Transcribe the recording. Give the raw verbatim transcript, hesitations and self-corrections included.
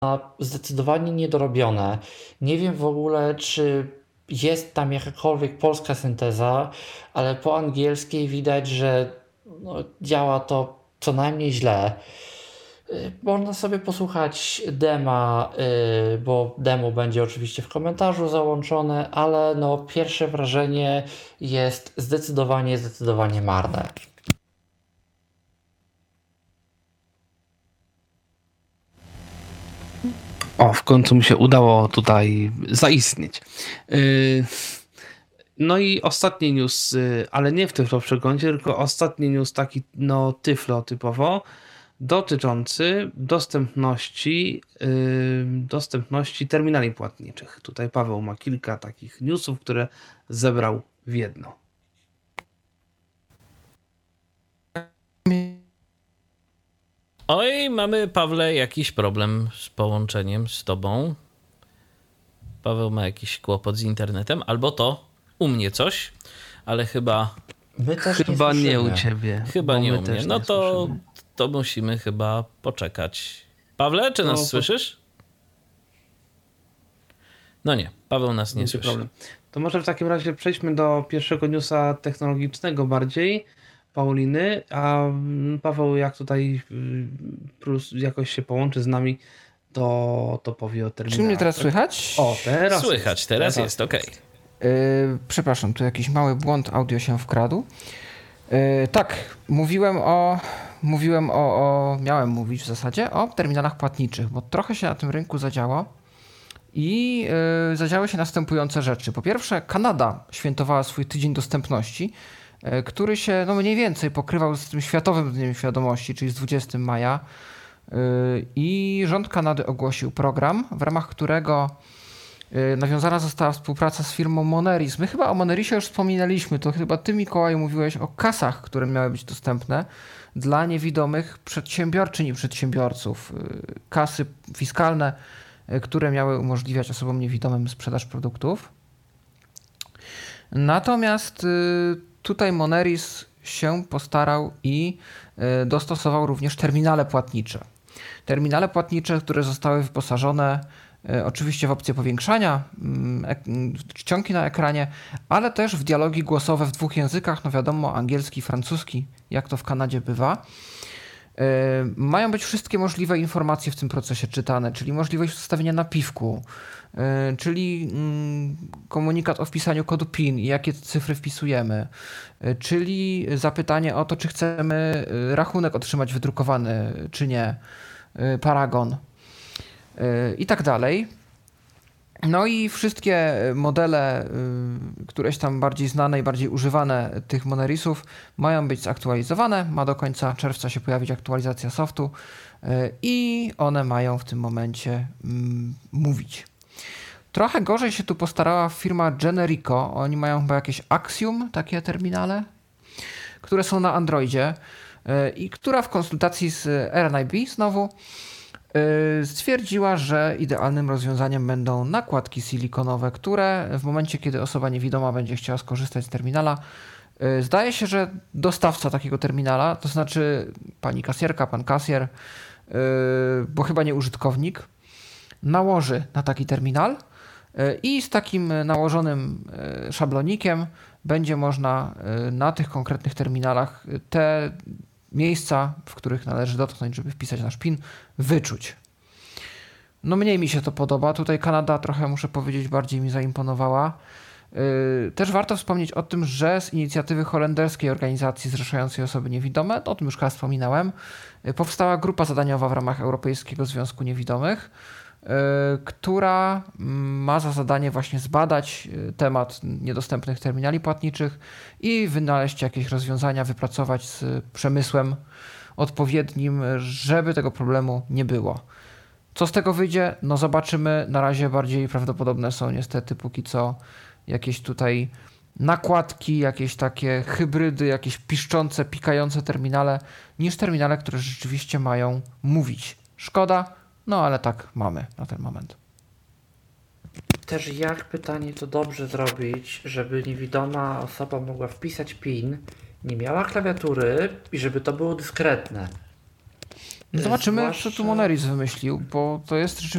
zdecydowanie niedorobione. Nie wiem w ogóle, czy jest tam jakakolwiek polska synteza, ale po angielskiej widać, że no, działa to co najmniej źle. Y, Można sobie posłuchać dema, y, bo demo będzie oczywiście w komentarzu załączone, ale no pierwsze wrażenie jest zdecydowanie, zdecydowanie marne. O, w końcu mi się udało tutaj zaistnieć. Yy, No i ostatni news, yy, ale nie w Tyflo Przeglądzie, tylko ostatni news taki no Tyflo typowo, dotyczący dostępności, yy, dostępności terminali płatniczych. Tutaj Paweł ma kilka takich newsów, które zebrał w jedno. Oj, mamy, Pawle, jakiś problem z połączeniem z tobą. Paweł ma jakiś kłopot z internetem, albo to u mnie coś, ale chyba... My też Chyba nie, nie słyszymy. u ciebie. Chyba bo nie my u mnie. też No nie to, słyszymy. to musimy chyba poczekać. Pawle, czy No, nas to- słyszysz? No nie, Paweł nas nie Będzie słyszy. problem. To może w takim razie przejdźmy do pierwszego newsa technologicznego bardziej, Pauliny, a mm, Paweł jak tutaj y, plus jakoś się połączy z nami, to, to powie o terminalach. Czy mnie teraz tak? słychać? O, teraz Słychać, jest, teraz jest, okej. Yy, przepraszam, tu jakiś mały błąd audio się wkradł. Yy, tak, mówiłem o, mówiłem o, o, miałem mówić w zasadzie o terminalach płatniczych, bo trochę się na tym rynku zadziało i yy, zadziały się następujące rzeczy. Po pierwsze, Kanada świętowała swój tydzień dostępności, yy, który się no mniej więcej pokrywał z tym Światowym Dniem Świadomości, czyli z dwudziestego maja. Yy, I rząd Kanady ogłosił program, w ramach którego nawiązana została współpraca z firmą Moneris. My chyba o Monerisie już wspominaliśmy. To chyba ty, Mikołaju, mówiłeś o kasach, które miały być dostępne dla niewidomych przedsiębiorczyń i przedsiębiorców. Kasy fiskalne, które miały umożliwiać osobom niewidomym sprzedaż produktów. Natomiast tutaj Moneris się postarał i dostosował również terminale płatnicze. Terminale płatnicze, które zostały wyposażone oczywiście w opcję powiększania, czcionki na ekranie, ale też w dialogi głosowe w dwóch językach, no wiadomo, angielski i francuski, jak to w Kanadzie bywa. Mają być wszystkie możliwe informacje w tym procesie czytane, czyli możliwość ustawienia napiwku, czyli komunikat o wpisaniu kodu PIN i jakie cyfry wpisujemy, czyli zapytanie o to, czy chcemy rachunek otrzymać wydrukowany, czy nie, paragon i tak dalej. No i wszystkie modele, któreś tam bardziej znane i bardziej używane tych Monerisów mają być zaktualizowane. Ma do końca czerwca się pojawić aktualizacja softu i one mają w tym momencie mm, mówić. Trochę gorzej się tu postarała firma Generico. Oni mają chyba jakieś Axiom, takie terminale, które są na Androidzie i która w konsultacji z R N I B znowu stwierdziła, że idealnym rozwiązaniem będą nakładki silikonowe, które w momencie, kiedy osoba niewidoma będzie chciała skorzystać z terminala, zdaje się, że dostawca takiego terminala, to znaczy pani kasjerka, pan kasjer, bo chyba nie użytkownik, nałoży na taki terminal i z takim nałożonym szablonikiem będzie można na tych konkretnych terminalach te miejsca, w których należy dotknąć, żeby wpisać nasz PIN, wyczuć. No mniej mi się to podoba. Tutaj Kanada trochę, muszę powiedzieć, bardziej mi zaimponowała. Też warto wspomnieć o tym, że z inicjatywy holenderskiej organizacji zrzeszającej osoby niewidome, o tym już chyba wspominałem, powstała grupa zadaniowa w ramach Europejskiego Związku Niewidomych, która ma za zadanie właśnie zbadać temat niedostępnych terminali płatniczych i wynaleźć jakieś rozwiązania, wypracować z przemysłem odpowiednim, żeby tego problemu nie było. Co z tego wyjdzie? No zobaczymy. Na razie bardziej prawdopodobne są niestety póki co jakieś tutaj nakładki, jakieś takie hybrydy, jakieś piszczące, pikające terminale, niż terminale, które rzeczywiście mają mówić. Szkoda, no ale tak mamy na ten moment. Też jak pytanie to dobrze zrobić, żeby niewidoma osoba mogła wpisać PIN, nie miała klawiatury i żeby to było dyskretne. Zobaczymy, Zwłaszcza... co tu Moneris wymyślił, bo to jest rzeczywiście